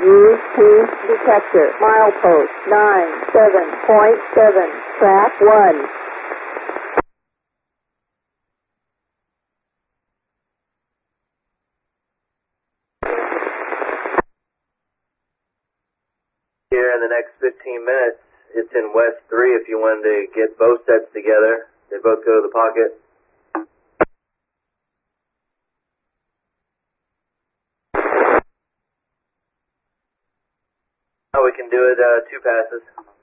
UP detector. Milepost 97.7. Track 1. Here in the next 15 minutes, it's in West 3 if you wanted to get both sets together. They both go to the pocket. Oh, we can do it 2 passes.